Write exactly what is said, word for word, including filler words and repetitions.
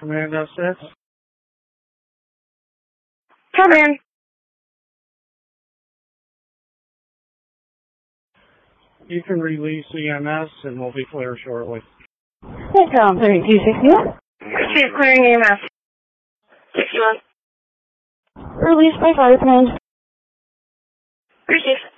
Command oh six. Come in. You can release E M S and we'll be clear shortly. Tom thirty-two sixty. She's clearing E M S. sixty-one. Release by fire command. Receive.